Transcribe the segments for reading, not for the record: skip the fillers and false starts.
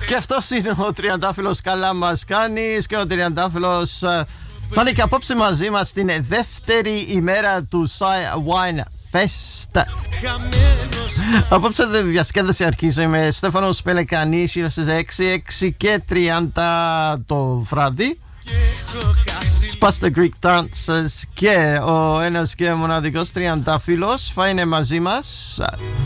Και αυτός είναι ο Τριαντάφυλλος. Καλά μας κάνεις. Και ο Τριαντάφυλλος θα είναι και απόψε μαζί μας την δεύτερη ημέρα του Sci Wine Fest. Απόψε τη διασκέδαση αρχίζει με Στέφανος Πελεκανής γύρω στις 6 και 30 το βράδυ. Spasta Greek Dancers και ο ένας και μοναδικός Τριαντάφυλλος θα είναι μαζί μας.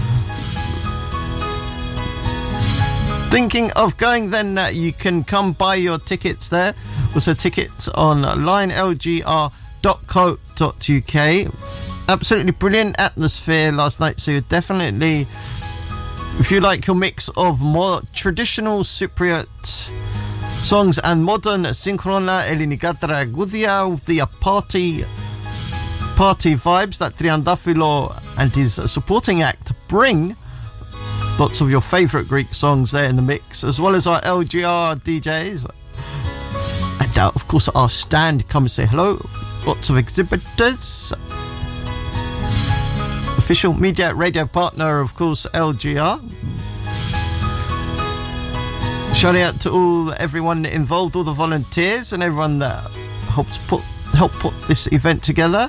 Thinking of going, then you can come buy your tickets there. Also tickets online, lgr.co.uk. Absolutely brilliant atmosphere last night, so definitely, if you like your mix of more traditional Cypriot songs and modern synchrona ελληνικά τραγούδια with the party vibes that Triandafilo and his supporting act bring, lots of your favourite Greek songs there in the mix, as well as our LGR DJs. And of course our stand, come and say hello. Lots of exhibitors. Official media radio partner, of course, LGR. Shouting out to everyone involved, all the volunteers and everyone that helped put this event together.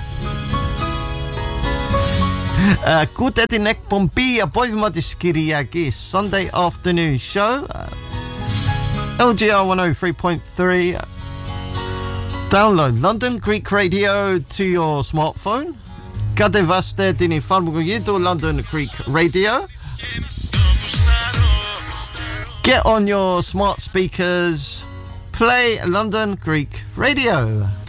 Ακούτε την εκπομπή απόγευμα της Κυριακής, Sunday afternoon show, LGR 103.3. Download London Greek Radio to your smartphone. Κατεβάστε την εφαρμογή του London Greek Radio. Get on your smart speakers, play London Greek Radio.